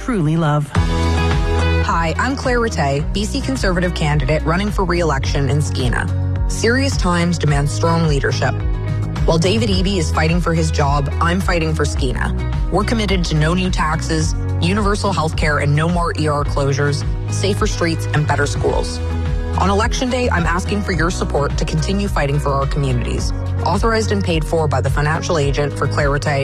truly love. Hi, I'm Claire Rattay, BC Conservative candidate running for re-election in Skeena. Serious times demand strong leadership. While David Eby is fighting for his job, I'm fighting for Skeena. We're committed to no new taxes, universal health care and no more ER closures, safer streets and better schools. On Election Day, I'm asking for your support to continue fighting for our communities. Authorized and paid for by the financial agent for Claire Rattay,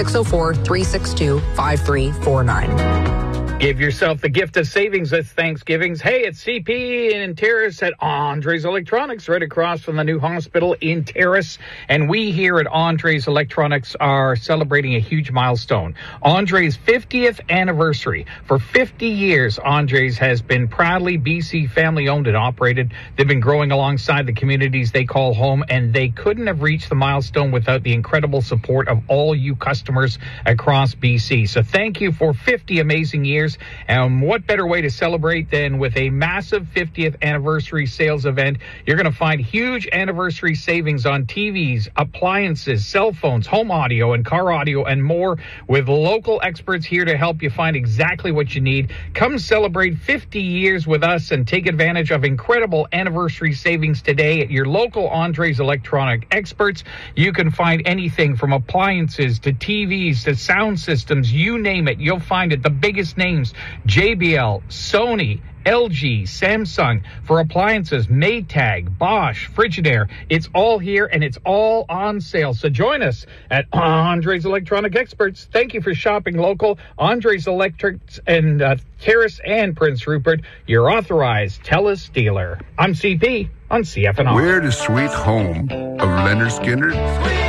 604-362-5349. Give yourself the gift of savings this Thanksgiving. Hey, it's CP in Terrace at Andres Electronics, right across from the new hospital in Terrace. And we here at Andres Electronics are celebrating a huge milestone. Andres' 50th anniversary. For 50 years, Andres has been proudly BC family-owned and operated. They've been growing alongside the communities they call home, and they couldn't have reached the milestone without the incredible support of all you customers across BC. So thank you for 50 amazing years. And what better way to celebrate than with a massive 50th anniversary sales event? You're going to find huge anniversary savings on TVs, appliances, cell phones, home audio and car audio and more, with local experts here to help you find exactly what you need. Come celebrate 50 years with us and take advantage of incredible anniversary savings today at your local Andres Electronic experts. You can find anything from appliances to TVs to sound systems, you name it. You'll find it. The biggest names: JBL, Sony, LG, Samsung. For appliances, Maytag, Bosch, Frigidaire. It's all here and it's all on sale. So join us at Andres Electronic Experts. Thank you for shopping local. Andres Electrics and Terrace and Prince Rupert, your authorized TELUS dealer. I'm CP on CFNR. Where the sweet home of Leonard Skinner